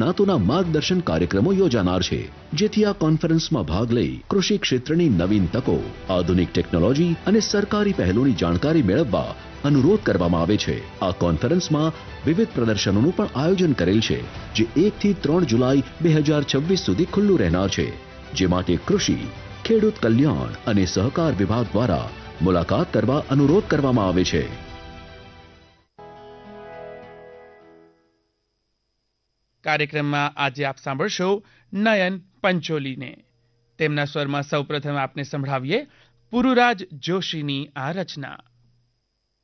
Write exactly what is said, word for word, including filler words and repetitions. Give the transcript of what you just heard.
નિષ્ણાતોના માર્ગદર્શન કાર્યક્રમો યોજાનાર છે, જેથી આ કોન્ફરન્સમાં ભાગ લઈ કૃષિ ક્ષેત્રની નવીન તકો, આધુનિક ટેકનોલોજી અને સરકારી પહેલોની જાણકારી મેળવવા અનુરોધ કરવામાં આવે છે. આ કોન્ફરન્સમાં વિવિધ પ્રદર્શનોનું પણ આયોજન કરેલ છે, જે એક થી ત્રણ જુલાઈ બે હજાર છવ્વીસ સુધી ખુલ્લું રહેનાર છે, જે માટે કૃષિ, ખેડૂત કલ્યાણ અને સહકાર વિભાગ દ્વારા મુલાકાત કરવા અનુરોધ કરવામાં આવે છે. કાર્યક્રમમાં આજે આપ સાંભળશો નયન પંચોલીને. તેમના સ્વરમાં સૌપ્રથમ આપને સંભળાવીએ પુરુરાજ જોશીની આ રચના.